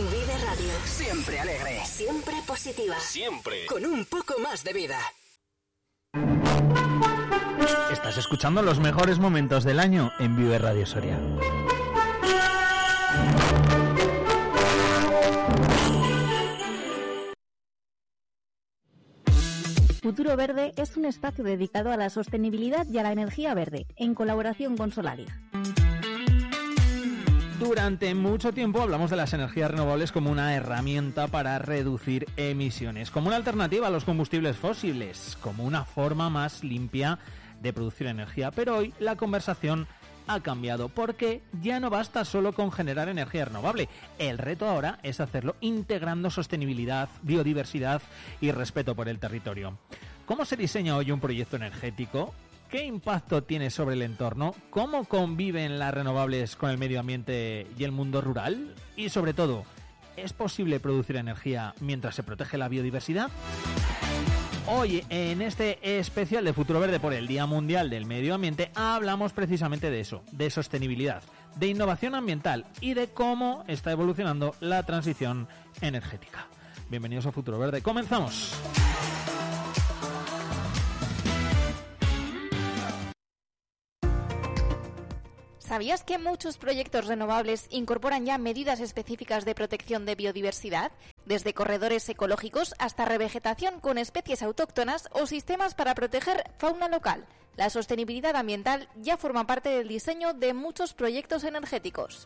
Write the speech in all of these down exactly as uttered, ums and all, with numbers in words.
Vive Radio. Siempre alegre. Siempre positiva. Siempre. Con un poco más de vida. Estás escuchando los mejores momentos del año en Vive Radio Soria. Futuro Verde es un espacio dedicado a la sostenibilidad y a la energía verde, en colaboración con Solaria. Durante mucho tiempo hablamos de las energías renovables como una herramienta para reducir emisiones, como una alternativa a los combustibles fósiles, como una forma más limpia de producir energía. Pero hoy la conversación ha cambiado, porque ya no basta solo con generar energía renovable. El reto ahora es hacerlo integrando sostenibilidad, biodiversidad y respeto por el territorio. ¿Cómo se diseña hoy un proyecto energético? ¿Qué impacto tiene sobre el entorno? ¿Cómo conviven las renovables con el medio ambiente y el mundo rural? Y sobre todo, ¿es posible producir energía mientras se protege la biodiversidad? Hoy, en este especial de Futuro Verde por el Día Mundial del Medio Ambiente, hablamos precisamente de eso, de sostenibilidad, de innovación ambiental y de cómo está evolucionando la transición energética. Bienvenidos a Futuro Verde. ¡Comenzamos! ¿Sabías que muchos proyectos renovables incorporan ya medidas específicas de protección de biodiversidad? Desde corredores ecológicos hasta revegetación con especies autóctonas o sistemas para proteger fauna local. La sostenibilidad ambiental ya forma parte del diseño de muchos proyectos energéticos.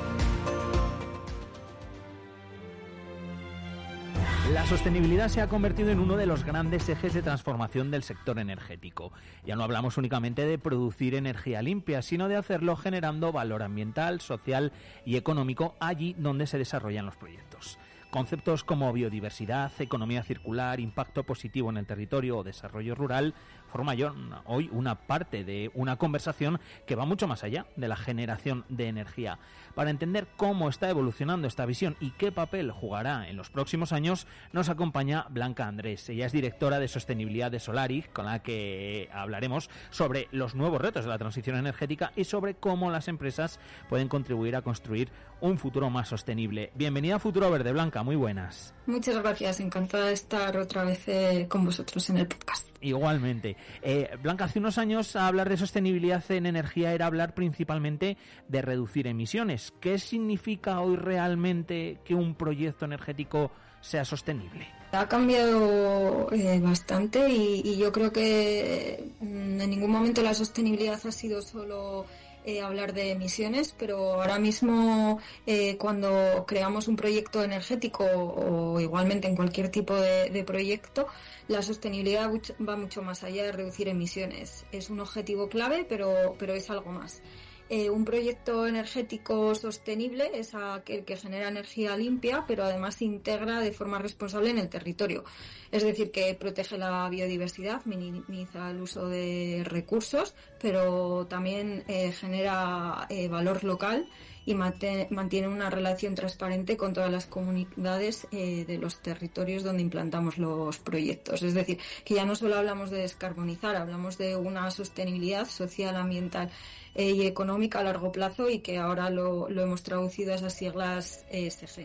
La sostenibilidad se ha convertido en uno de los grandes ejes de transformación del sector energético. Ya no hablamos únicamente de producir energía limpia, sino de hacerlo generando valor ambiental, social y económico allí donde se desarrollan los proyectos. Conceptos como biodiversidad, economía circular, impacto positivo en el territorio o desarrollo rural forman hoy una parte de una conversación que va mucho más allá de la generación de energía. Para entender cómo está evolucionando esta visión y qué papel jugará en los próximos años, nos acompaña Blanca Andrés. Ella es directora de sostenibilidad de Solaris, con la que hablaremos sobre los nuevos retos de la transición energética y sobre cómo las empresas pueden contribuir a construir un futuro más sostenible. Bienvenida a Futuro Verde, Blanca, muy buenas. Muchas gracias, encantada de estar otra vez eh, con vosotros en el podcast. Igualmente. Eh, Blanca, hace unos años hablar de sostenibilidad en energía era hablar principalmente de reducir emisiones. ¿Qué significa hoy realmente que un proyecto energético sea sostenible? Ha cambiado eh, bastante y, y yo creo que en ningún momento la sostenibilidad ha sido solo Eh, hablar de emisiones, pero ahora mismo eh, cuando creamos un proyecto energético o igualmente en cualquier tipo de, de proyecto, la sostenibilidad va mucho más allá de reducir emisiones. Es un objetivo clave, pero, pero es algo más. Eh, un proyecto energético sostenible es aquel que genera energía limpia, pero además integra de forma responsable en el territorio. Es decir, que protege la biodiversidad, minimiza el uso de recursos, pero también eh, genera eh, valor local y mantiene una relación transparente con todas las comunidades eh, de los territorios donde implantamos los proyectos. Es decir, que ya no solo hablamos de descarbonizar, hablamos de una sostenibilidad social, ambiental eh, y económica a largo plazo, y que ahora lo, lo hemos traducido a esas siglas E S G.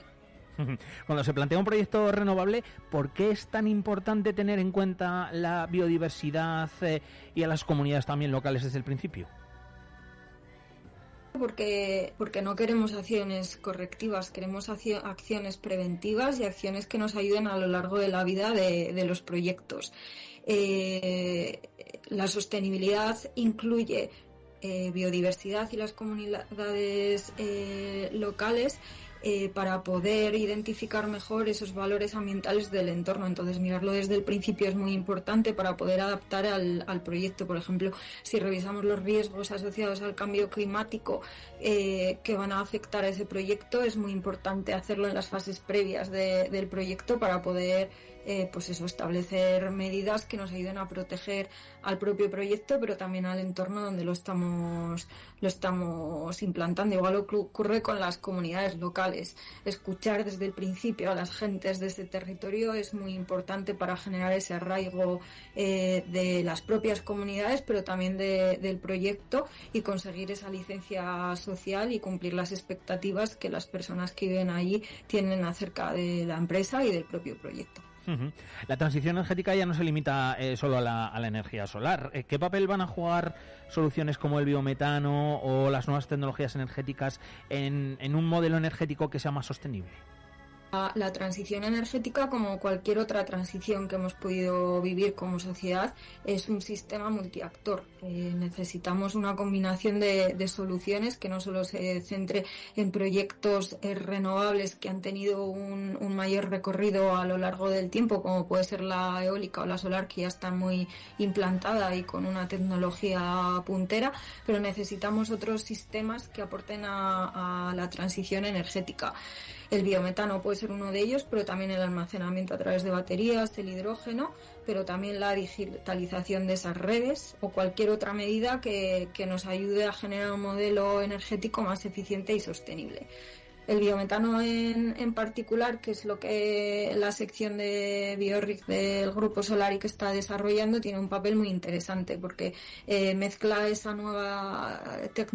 Cuando se plantea un proyecto renovable, ¿por qué es tan importante tener en cuenta la biodiversidad eh, y a las comunidades también locales desde el principio? Porque, porque no queremos acciones correctivas, queremos accio, acciones preventivas y acciones que nos ayuden a lo largo de la vida de, de los proyectos. Eh, la sostenibilidad incluye eh, biodiversidad y las comunidades eh, locales eh, para poder identificar mejor esos valores ambientales del entorno. Entonces, mirarlo desde el principio es muy importante para poder adaptar al, al proyecto. Por ejemplo, si revisamos los riesgos asociados al cambio climático eh, que van a afectar a ese proyecto, es muy importante hacerlo en las fases previas de, del proyecto para poder eh, pues eso, establecer medidas que nos ayuden a proteger al propio proyecto, pero también al entorno donde lo estamos, lo estamos implantando. Igual ocurre con las comunidades locales. Escuchar desde el principio a las gentes de ese territorio es muy importante para generar ese arraigo eh, de las propias comunidades, pero también de, del proyecto, y conseguir esa licencia social y cumplir las expectativas que las personas que viven allí tienen acerca de la empresa y del propio proyecto. Uh-huh. La transición energética ya no se limita eh, solo a la, a la energía solar. Eh, ¿Qué papel van a jugar soluciones como el biometano o las nuevas tecnologías energéticas en, en un modelo energético que sea más sostenible? La transición energética, como cualquier otra transición que hemos podido vivir como sociedad, es un sistema multiactor. Eh, necesitamos una combinación de, de soluciones que no solo se centre en proyectos eh, renovables que han tenido un, un mayor recorrido a lo largo del tiempo, como puede ser la eólica o la solar, que ya está muy implantada y con una tecnología puntera, pero necesitamos otros sistemas que aporten a, a la transición energética. El biometano puede ser uno de ellos, pero también el almacenamiento a través de baterías, el hidrógeno, pero también la digitalización de esas redes o cualquier otra medida que, que nos ayude a generar un modelo energético más eficiente y sostenible. El biometano en, en particular, que es lo que la sección de Biorrig del Grupo Solaric está desarrollando, tiene un papel muy interesante porque eh, mezcla esa nueva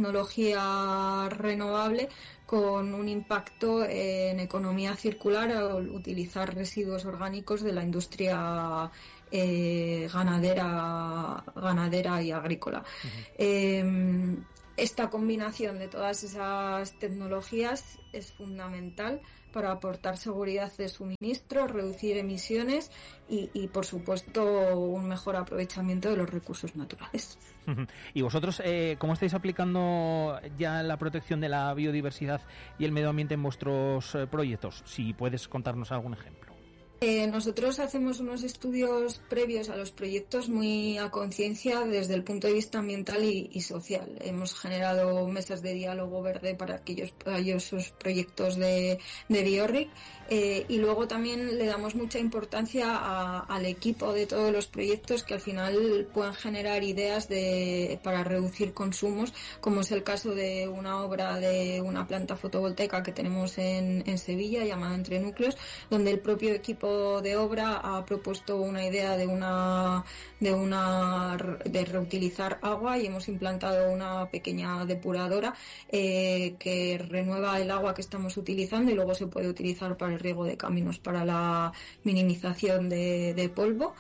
tecnología renovable con un impacto en economía circular al utilizar residuos orgánicos de la industria eh, ganadera, ganadera y agrícola. Uh-huh. Eh, esta combinación de todas esas tecnologías es fundamental para aportar seguridad de suministro, reducir emisiones y, y por supuesto, un mejor aprovechamiento de los recursos naturales. ¿Y vosotros eh, cómo estáis aplicando ya la protección de la biodiversidad y el medio ambiente en vuestros eh, proyectos? Si puedes contarnos algún ejemplo. Eh, nosotros hacemos unos estudios previos a los proyectos muy a conciencia desde el punto de vista ambiental y, y social. Hemos generado mesas de diálogo verde para aquellos, aquellos proyectos de, de Biorrig eh, y luego también le damos mucha importancia a, al equipo de todos los proyectos que al final pueden generar ideas de, para reducir consumos, como es el caso de una obra de una planta fotovoltaica que tenemos en, en Sevilla llamada Entre Núcleos, donde el propio equipo de obra ha propuesto una idea de una de una de reutilizar agua y hemos implantado una pequeña depuradora eh, que renueva el agua que estamos utilizando y luego se puede utilizar para el riego de caminos, para la minimización de, de polvo.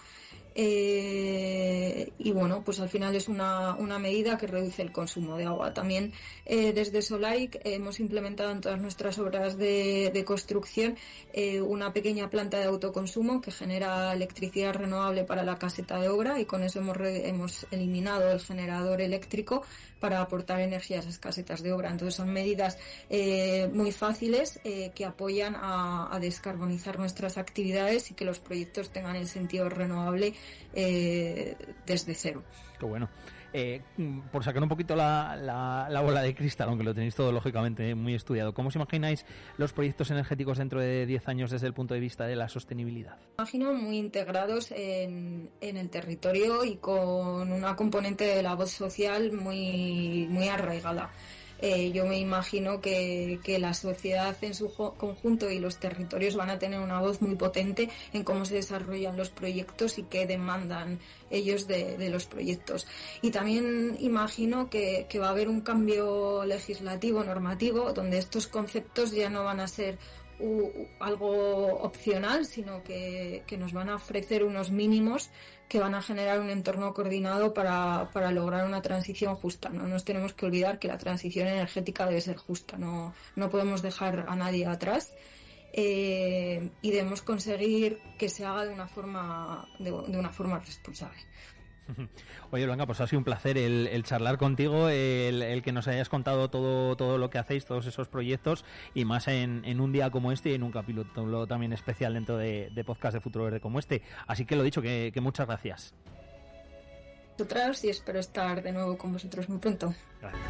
Eh, y bueno, pues al final es una, una medida que reduce el consumo de agua. También eh, desde Solaric eh, hemos implementado en todas nuestras obras de, de construcción eh, una pequeña planta de autoconsumo que genera electricidad renovable para la caseta de obra y con eso hemos, re, hemos eliminado el generador eléctrico para aportar energía a esas casetas de obra. Entonces son medidas eh, muy fáciles eh, que apoyan a, a descarbonizar nuestras actividades y que los proyectos tengan el sentido renovable Eh, desde cero. Qué bueno. Eh, por sacar un poquito la, la, la bola de cristal, aunque lo tenéis todo lógicamente muy estudiado, ¿cómo os imagináis los proyectos energéticos dentro de diez años desde el punto de vista de la sostenibilidad? Imagino muy integrados en, en el territorio y con una componente de la voz social muy, muy arraigada. Eh, yo me imagino que, que la sociedad en su conjunto y los territorios van a tener una voz muy potente en cómo se desarrollan los proyectos y qué demandan ellos de, de los proyectos. Y también imagino que, que va a haber un cambio legislativo, normativo, donde estos conceptos ya no van a ser u, algo opcional, sino que, que nos van a ofrecer unos mínimos que van a generar un entorno coordinado para, para lograr una transición justa. No nos tenemos que olvidar que la transición energética debe ser justa, no, no podemos dejar a nadie atrás eh, y debemos conseguir que se haga de una forma, de, de una forma responsable. Oye, Blanca, pues ha sido un placer el, el charlar contigo, el, el que nos hayas contado todo todo lo que hacéis, todos esos proyectos, y más en, en un día como este y en un capítulo también especial dentro de, de Podcast de Futuro Verde como este. Así que lo dicho, que, que muchas gracias. Vosotras, y espero estar de nuevo con vosotros muy pronto. Gracias.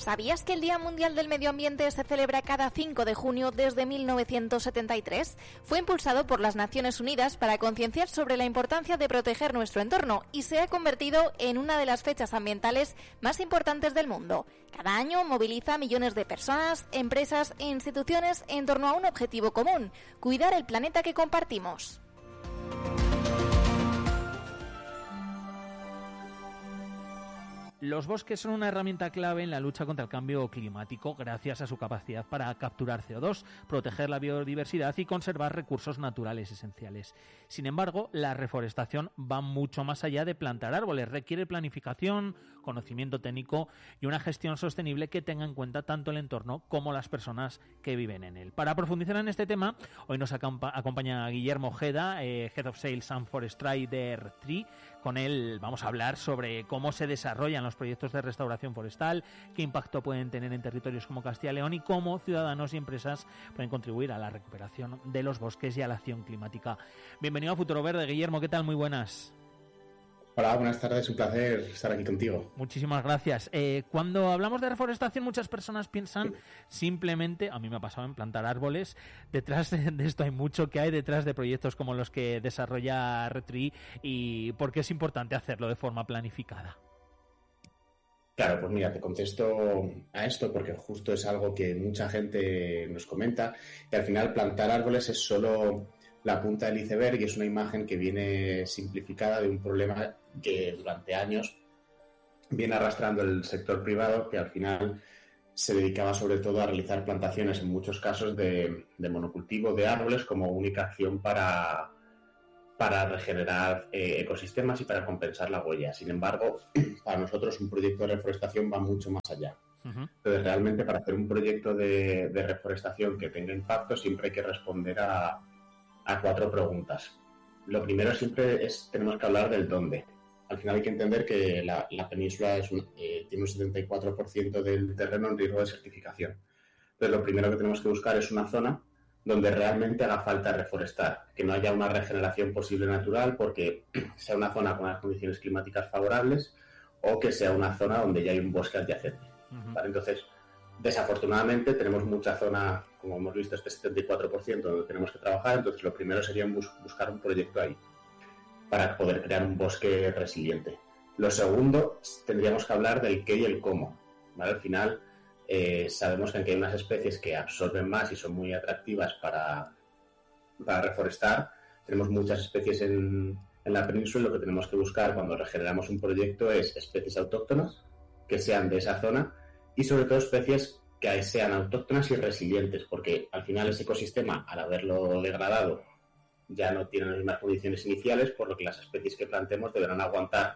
¿Sabías que el Día Mundial del Medio Ambiente se celebra cada cinco de junio desde mil novecientos setenta y tres? Fue impulsado por las Naciones Unidas para concienciar sobre la importancia de proteger nuestro entorno y se ha convertido en una de las fechas ambientales más importantes del mundo. Cada año moviliza a millones de personas, empresas e instituciones en torno a un objetivo común: cuidar el planeta que compartimos. Los bosques son una herramienta clave en la lucha contra el cambio climático gracias a su capacidad para capturar C O dos, proteger la biodiversidad y conservar recursos naturales esenciales. Sin embargo, la reforestación va mucho más allá de plantar árboles. Requiere planificación, conocimiento técnico y una gestión sostenible que tenga en cuenta tanto el entorno como las personas que viven en él. Para profundizar en este tema, hoy nos acompa- acompaña Guillermo Ojeda, eh, Head of Sales and Forestry de R tres I. Con él vamos a hablar sobre cómo se desarrollan los proyectos de restauración forestal, qué impacto pueden tener en territorios como Castilla y León y cómo ciudadanos y empresas pueden contribuir a la recuperación de los bosques y a la acción climática. Bienvenido a Futuro Verde, Guillermo, ¿qué tal? Muy buenas. Hola, buenas tardes, un placer estar aquí contigo. Muchísimas gracias. Eh, cuando hablamos de reforestación, muchas personas piensan simplemente, a mí me ha pasado en plantar árboles. Detrás de esto hay mucho que hay detrás de proyectos como los que desarrolla R tres I y por qué es importante hacerlo de forma planificada. Claro, pues mira, te contesto a esto porque justo es algo que mucha gente nos comenta y al final plantar árboles es solo la punta del iceberg y es una imagen que viene simplificada de un problema que durante años viene arrastrando el sector privado, que al final se dedicaba sobre todo a realizar plantaciones en muchos casos de, de monocultivo de árboles como única acción para, para regenerar eh, ecosistemas y para compensar la huella. Sin embargo, para nosotros un proyecto de reforestación va mucho más allá. Uh-huh. Entonces, realmente para hacer un proyecto de, de reforestación que tenga impacto siempre hay que responder a a cuatro preguntas. Lo primero siempre es, tenemos que hablar del dónde. Al final hay que entender que la, la península es un, eh, tiene un setenta y cuatro por ciento del terreno en riesgo de certificación. Entonces lo primero que tenemos que buscar es una zona donde realmente haga falta reforestar, que no haya una regeneración posible natural porque sea una zona con unas condiciones climáticas favorables o que sea una zona donde ya hay un bosque adyacente. Uh-huh. ¿Vale? Entonces, desafortunadamente tenemos mucha zona, como hemos visto, este setenta y cuatro por ciento donde tenemos que trabajar, entonces lo primero sería bus- buscar un proyecto ahí para poder crear un bosque resiliente. Lo segundo, tendríamos que hablar del qué y el cómo, ¿vale? Al final eh, sabemos que aquí hay unas especies que absorben más y son muy atractivas para, para reforestar. Tenemos muchas especies en, en la península y lo que tenemos que buscar cuando regeneramos un proyecto es especies autóctonas que sean de esa zona y sobre todo especies que sean autóctonas y resilientes, porque al final ese ecosistema, al haberlo degradado, ya no tiene las mismas condiciones iniciales, por lo que las especies que plantemos deberán aguantar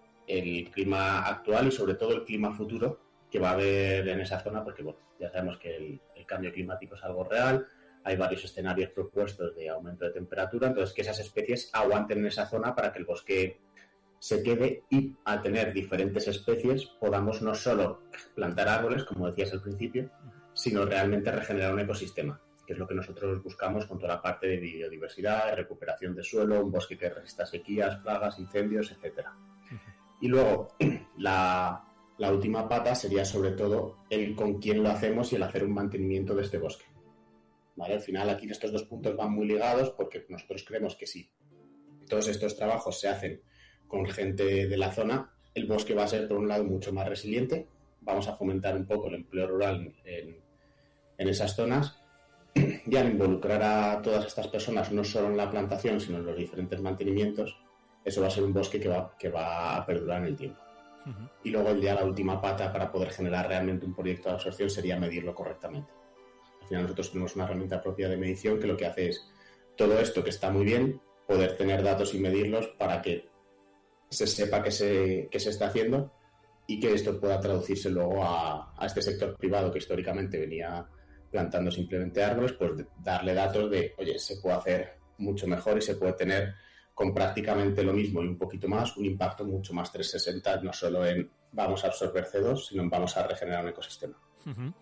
el clima actual y sobre todo el clima futuro que va a haber en esa zona, porque bueno, ya sabemos que el, el cambio climático es algo real, hay varios escenarios propuestos de aumento de temperatura, entonces que esas especies aguanten en esa zona para que el bosque se quede y al tener diferentes especies podamos no solo plantar árboles, como decías al principio, sino realmente regenerar un ecosistema, que es lo que nosotros buscamos con toda la parte de biodiversidad, de recuperación de suelo, un bosque que resista sequías, plagas, incendios, etcétera. Y luego, la, la última pata sería sobre todo el con quién lo hacemos y el hacer un mantenimiento de este bosque. ¿Vale? Al final aquí estos dos puntos van muy ligados porque nosotros creemos que si todos estos trabajos se hacen con gente de la zona, el bosque va a ser, por un lado, mucho más resiliente. Vamos a fomentar un poco el empleo rural en, en esas zonas. Y al involucrar a todas estas personas, no solo en la plantación, sino en los diferentes mantenimientos, eso va a ser un bosque que va, que va a perdurar en el tiempo. Uh-huh. Y luego ya la última pata para poder generar realmente un proyecto de absorción sería medirlo correctamente. Al final nosotros tenemos una herramienta propia de medición que lo que hace es todo esto que está muy bien, poder tener datos y medirlos para que se sepa qué se, qué se está haciendo y que esto pueda traducirse luego a, a este sector privado que históricamente venía plantando simplemente árboles, pues darle datos de, oye, se puede hacer mucho mejor y se puede tener con prácticamente lo mismo y un poquito más, un impacto mucho más trescientos sesenta, no solo en vamos a absorber C O dos, sino en vamos a regenerar un ecosistema. Uh-huh.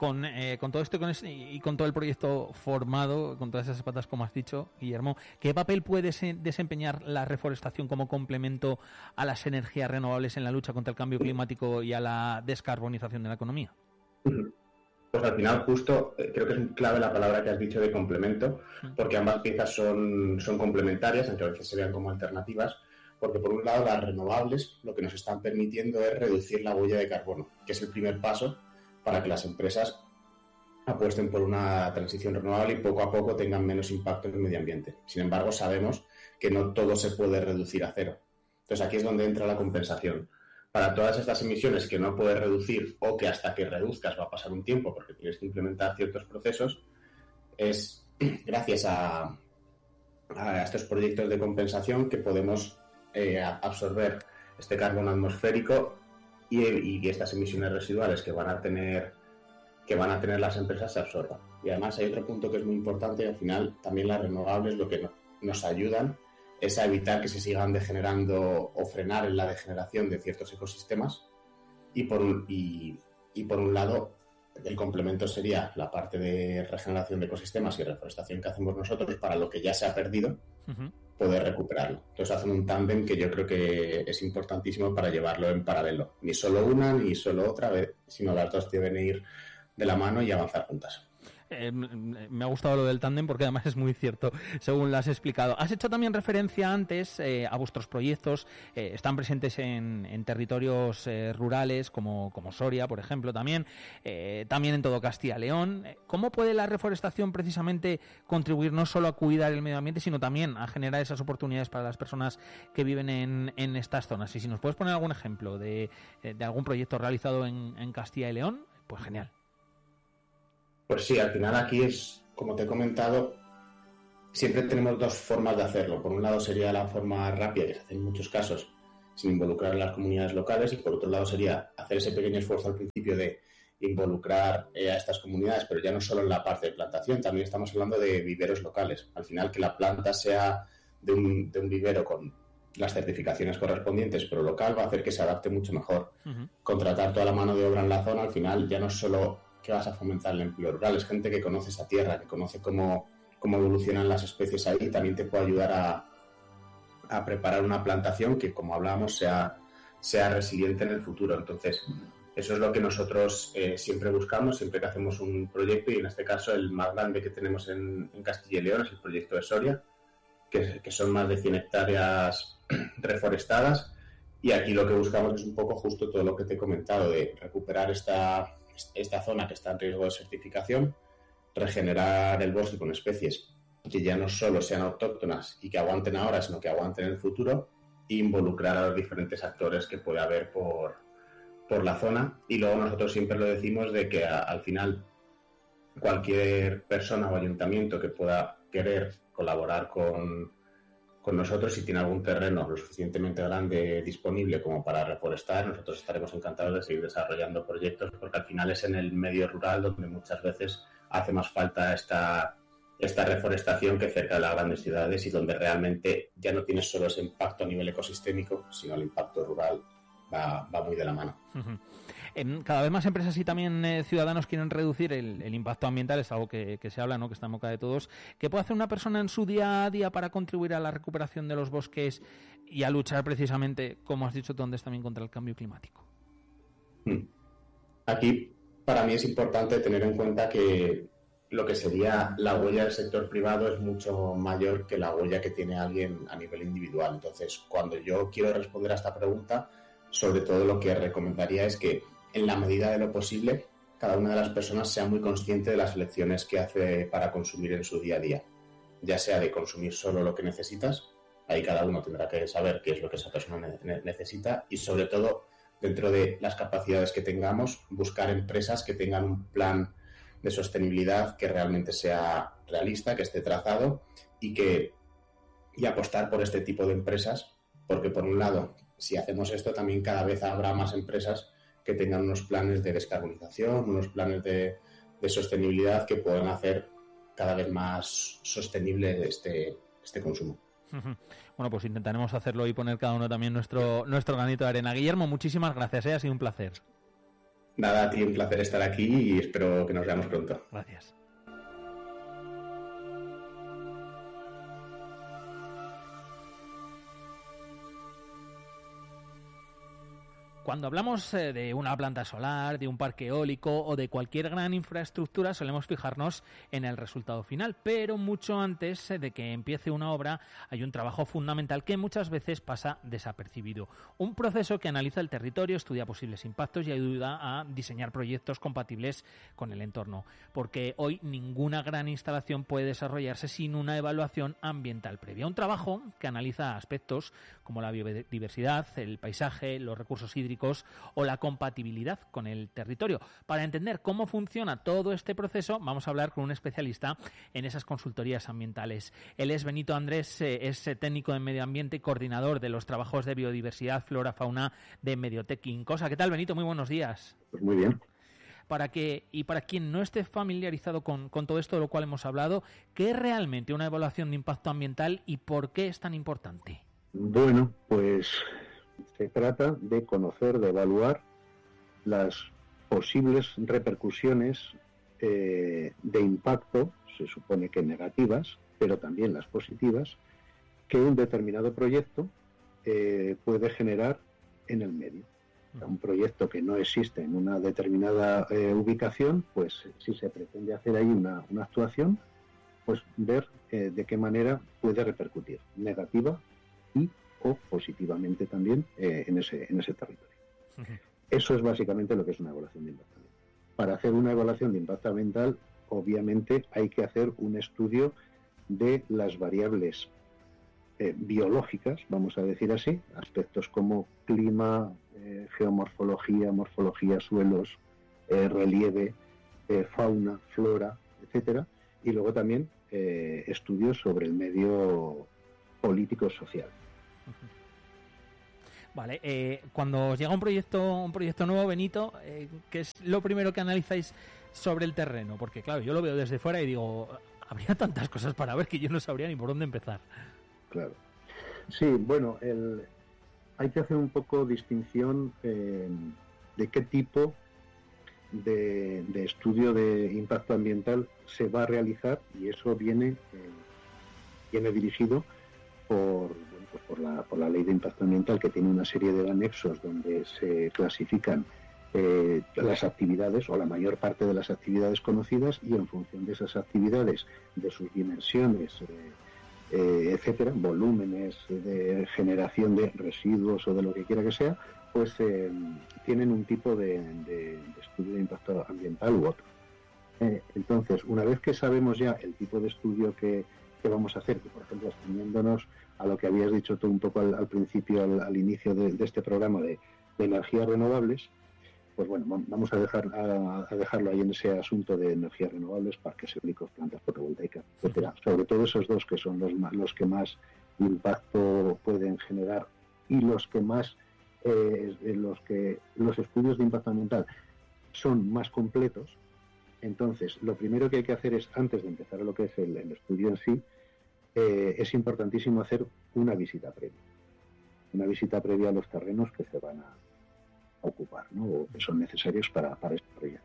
con, eh, con todo esto y con, ese, y con todo el proyecto formado, con todas esas patas, como has dicho, Guillermo, ¿qué papel puede se, desempeñar la reforestación como complemento a las energías renovables en la lucha contra el cambio climático y a la descarbonización de la economía? Pues al final justo eh, creo que es clave la palabra que has dicho de complemento, porque ambas piezas son, son complementarias, aunque a veces se vean como alternativas, porque por un lado las renovables lo que nos están permitiendo es reducir la huella de carbono, que es el primer paso para que las empresas apuesten por una transición renovable y poco a poco tengan menos impacto en el medio ambiente. Sin embargo, sabemos que no todo se puede reducir a cero. Entonces aquí es donde entra la compensación. Para todas estas emisiones que no puedes reducir o que hasta que reduzcas va a pasar un tiempo porque tienes que implementar ciertos procesos, es gracias a, a estos proyectos de compensación que podemos eh, absorber este carbono atmosférico y, y estas emisiones residuales que van a tener que van a tener las empresas se absorban. Y además hay otro punto que es muy importante, y al final también las renovables lo que no, nos ayudan es a evitar que se sigan degenerando o frenar en la degeneración de ciertos ecosistemas y por un, y, y por un lado el complemento sería la parte de regeneración de ecosistemas y reforestación que hacemos nosotros para lo que ya se ha perdido, uh-huh. poder recuperarlo. Entonces hacen un tándem que yo creo que es importantísimo para llevarlo en paralelo. Ni solo una ni solo otra, sino las dos deben ir de la mano y avanzar juntas. Eh, me ha gustado lo del tándem porque además es muy cierto, según lo has explicado. Has hecho también referencia antes eh, a vuestros proyectos, eh, están presentes en, en territorios eh, rurales como, como Soria, por ejemplo, también, eh, también en todo Castilla y León. ¿Cómo puede la reforestación precisamente contribuir no solo a cuidar el medio ambiente, sino también a generar esas oportunidades para las personas que viven en, en estas zonas? Y si nos puedes poner algún ejemplo de, de algún proyecto realizado en, en Castilla y León, pues genial. Pues sí, al final aquí es, como te he comentado, siempre tenemos dos formas de hacerlo. Por un lado sería la forma rápida, que se hace en muchos casos, sin involucrar a las comunidades locales, y por otro lado sería hacer ese pequeño esfuerzo al principio de involucrar eh, a estas comunidades, pero ya no solo en la parte de plantación, también estamos hablando de viveros locales. Al final que la planta sea de un, de un vivero con las certificaciones correspondientes, pero local, va a hacer que se adapte mucho mejor. Uh-huh. Contratar toda la mano de obra en la zona, al final ya no es solo que vas a fomentar el empleo rural, es gente que conoce esa tierra, que conoce cómo, cómo evolucionan las especies ahí, y también te puede ayudar a, a preparar una plantación que, como hablábamos, sea, sea resiliente en el futuro. Entonces, eso es lo que nosotros eh, siempre buscamos, siempre que hacemos un proyecto, y en este caso el más grande que tenemos en, en Castilla y León es el proyecto de Soria, que, que son más de cien hectáreas reforestadas, y aquí lo que buscamos es un poco justo todo lo que te he comentado, de recuperar esta... esta zona que está en riesgo de certificación, regenerar el bosque con especies que ya no solo sean autóctonas y que aguanten ahora, sino que aguanten en el futuro, e involucrar a los diferentes actores que puede haber por, por la zona. Y luego nosotros siempre lo decimos de que a, al final cualquier persona o ayuntamiento que pueda querer colaborar con, con nosotros, si tiene algún terreno lo suficientemente grande disponible como para reforestar, nosotros estaremos encantados de seguir desarrollando proyectos, porque al final es en el medio rural donde muchas veces hace más falta esta, esta reforestación que cerca de las grandes ciudades, y donde realmente ya no tienes solo ese impacto a nivel ecosistémico, sino el impacto rural va, va muy de la mano. Uh-huh. Cada vez más empresas y también eh, ciudadanos quieren reducir el, el impacto ambiental, es algo que, que se habla, ¿no?, que está en boca de todos. ¿Qué puede hacer una persona en su día a día para contribuir a la recuperación de los bosques y a luchar precisamente, como has dicho tú antes, también contra el cambio climático? Aquí, para mí es importante tener en cuenta que lo que sería la huella del sector privado es mucho mayor que la huella que tiene alguien a nivel individual. Entonces, cuando yo quiero responder a esta pregunta, sobre todo lo que recomendaría es que, en la medida de lo posible, cada una de las personas sea muy consciente de las elecciones que hace para consumir en su día a día. Ya sea de consumir solo lo que necesitas, ahí cada uno tendrá que saber qué es lo que esa persona ne- necesita, y sobre todo, dentro de las capacidades que tengamos, buscar empresas que tengan un plan de sostenibilidad que realmente sea realista, que esté trazado, y que y apostar por este tipo de empresas, porque por un lado, si hacemos esto, también cada vez habrá más empresas que tengan unos planes de descarbonización, unos planes de, de sostenibilidad que puedan hacer cada vez más sostenible este, este consumo. Bueno, pues intentaremos hacerlo y poner cada uno también nuestro, nuestro granito de arena. Guillermo, muchísimas gracias, ¿eh? Ha sido un placer. Nada, a ti, un placer estar aquí y espero que nos veamos pronto. Gracias. Cuando hablamos de una planta solar, de un parque eólico o de cualquier gran infraestructura, solemos fijarnos en el resultado final, pero mucho antes de que empiece una obra hay un trabajo fundamental que muchas veces pasa desapercibido. Un proceso que analiza el territorio, estudia posibles impactos y ayuda a diseñar proyectos compatibles con el entorno, porque hoy ninguna gran instalación puede desarrollarse sin una evaluación ambiental previa. Un trabajo que analiza aspectos como la biodiversidad, el paisaje, los recursos hídricos o la compatibilidad con el territorio. Para entender cómo funciona todo este proceso, vamos a hablar con un especialista en esas consultorías ambientales. Él es Benito Andrés, es técnico en medio ambiente y coordinador de los trabajos de biodiversidad, flora, fauna de Mediotec Incosa. ¿Qué tal, Benito? Muy buenos días. Pues muy bien. Para que, y para quien no esté familiarizado con, con todo esto de lo cual hemos hablado, ¿qué es realmente una evaluación de impacto ambiental y por qué es tan importante? Bueno, pues se trata de conocer, de evaluar las posibles repercusiones eh, de impacto, se supone que negativas, pero también las positivas, que un determinado proyecto eh, puede generar en el medio. O sea, un proyecto que no existe en una determinada eh, ubicación, pues si se pretende hacer ahí una, una actuación, pues ver eh, de qué manera puede repercutir, negativa y o positivamente también eh, en ese en ese territorio. Uh-huh. Eso es básicamente lo que es una evaluación de impacto ambiental. Para hacer una evaluación de impacto ambiental, obviamente hay que hacer un estudio de las variables eh, biológicas, vamos a decir así, aspectos como clima, eh, geomorfología, morfología, suelos, eh, relieve, eh, fauna, flora, etcétera, y luego también eh, estudios sobre el medio político-social. Vale, eh, cuando os llega un proyecto un proyecto nuevo, Benito, eh, ¿qué es lo primero que analizáis sobre el terreno? Porque claro, yo lo veo desde fuera y digo, habría tantas cosas para ver que yo no sabría ni por dónde empezar. Claro. Sí, bueno, el, hay que hacer un poco distinción eh, de qué tipo de, de estudio de impacto ambiental se va a realizar, y eso viene, eh, viene dirigido por... Pues por la, por la ley de impacto ambiental, que tiene una serie de anexos donde se clasifican eh, las actividades o la mayor parte de las actividades conocidas, y en función de esas actividades, de sus dimensiones, eh, eh, etcétera, volúmenes de generación de residuos o de lo que quiera que sea, pues eh, tienen un tipo de, de, de estudio de impacto ambiental u otro. Eh, entonces, una vez que sabemos ya el tipo de estudio que, que vamos a hacer, que por ejemplo, extendiéndonos a lo que habías dicho tú un poco al, al principio, al, al inicio de, de este programa de, de energías renovables, pues bueno, vamos a dejar a, a dejarlo ahí en ese asunto de energías renovables, parques eólicos, plantas fotovoltaicas, etcétera. Sobre todo esos dos que son los, los que más impacto pueden generar y los que más eh, los que los estudios de impacto ambiental son más completos. Entonces, lo primero que hay que hacer es, antes de empezar a lo que es el, el estudio en sí, Eh, es importantísimo hacer una visita previa, una visita previa a los terrenos que se van a ocupar, ¿no? O que son necesarios para, para este proyecto.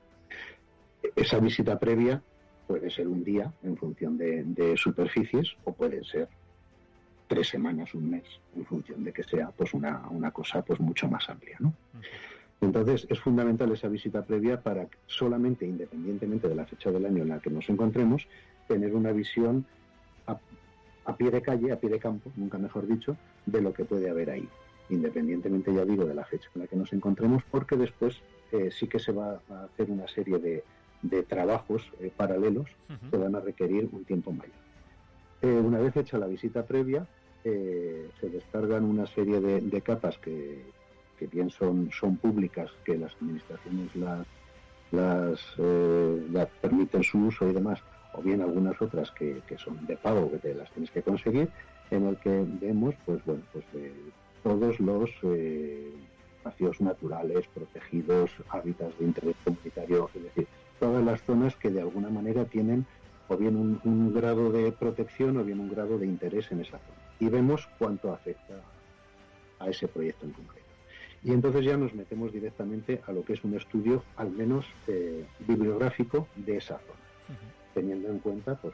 Esa visita previa puede ser un día en función de, de superficies, o puede ser tres semanas, un mes, en función de que sea pues una, una cosa pues mucho más amplia, ¿no? Entonces es fundamental esa visita previa para solamente, independientemente de la fecha del año en la que nos encontremos, tener una visión a, a pie de calle, a pie de campo, nunca mejor dicho, de lo que puede haber ahí, independientemente, ya digo, de la fecha en la que nos encontremos, porque después eh, sí que se va a hacer una serie de, de trabajos eh, paralelos uh-huh. que van a requerir un tiempo mayor. Eh, una vez hecha la visita previa, eh, se descargan una serie de, de capas que, que bien son, son públicas, que las administraciones las, las, eh, las permiten su uso y demás, o bien algunas otras que, que son de pago, que te las tienes que conseguir, en el que vemos pues bueno pues eh, todos los eh, espacios naturales, protegidos, hábitats de interés comunitario, es decir, todas las zonas que de alguna manera tienen o bien un, un grado de protección o bien un grado de interés en esa zona. Y vemos cuánto afecta a ese proyecto en concreto. Y entonces ya nos metemos directamente a lo que es un estudio, al menos eh, bibliográfico, de esa zona, uh-huh. teniendo en cuenta pues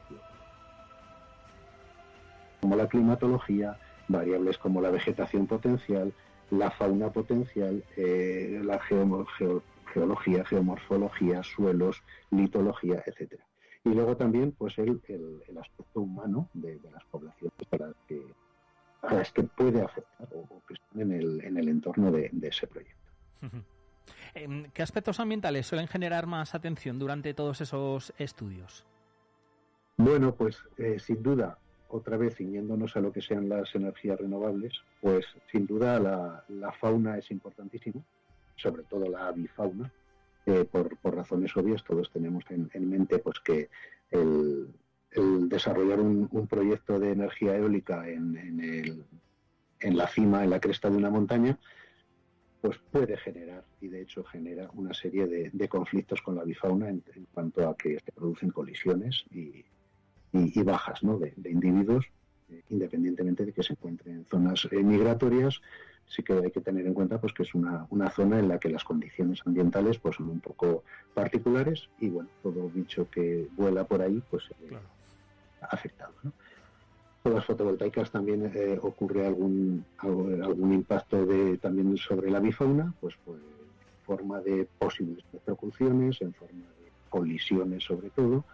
como la climatología, variables como la vegetación potencial, la fauna potencial, eh, la geo- geo- geología, geomorfología, suelos, litología, etcétera. Y luego también pues el, el, el aspecto humano de, de las poblaciones para las que, a las que puede afectar o, o que están en el, en el entorno de, de ese proyecto. Uh-huh. ¿Qué aspectos ambientales suelen generar más atención durante todos esos estudios? Bueno, pues eh, sin duda, otra vez ciñéndonos a lo que sean las energías renovables, pues sin duda la, la fauna es importantísima, sobre todo la avifauna, eh, por, por razones obvias. Todos tenemos en, en mente pues que el, el desarrollar un, un proyecto de energía eólica en, en, el, en la cima, en la cresta de una montaña, pues puede generar, y de hecho genera, una serie de, de conflictos con la avifauna en, en cuanto a que se producen colisiones y Y, y bajas, ¿no? de, de individuos, eh, independientemente de que se encuentren en zonas eh, migratorias. Sí que hay que tener en cuenta pues que es una, una zona en la que las condiciones ambientales pues son un poco particulares y bueno, todo bicho que vuela por ahí pues se ve claro. afectado, ¿no? Con las fotovoltaicas también eh, ocurre algún, algún impacto de, también sobre la avifauna, pues, pues en forma de posibles percusiones, en forma de colisiones sobre todo.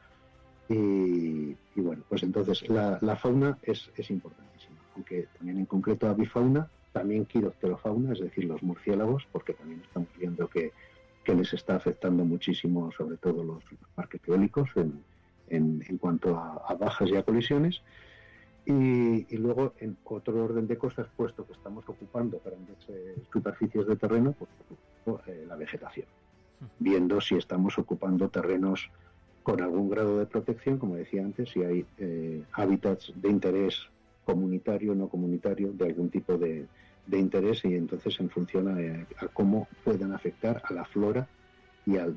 Y, y bueno, pues entonces la, la fauna es, es importantísima, aunque también en concreto avifauna, también quiropterofauna, es decir, los murciélagos, porque también estamos viendo que, que les está afectando muchísimo, sobre todo los, los parques eólicos, en, en, en cuanto a, a bajas y a colisiones. Y, y luego, en otro orden de cosas, puesto que estamos ocupando grandes eh, superficies de terreno, pues eh, la vegetación, viendo si estamos ocupando terrenos con algún grado de protección, como decía antes, si hay eh, hábitats de interés comunitario, no comunitario, de algún tipo de, de interés, y entonces en función a, a cómo puedan afectar a la flora y al,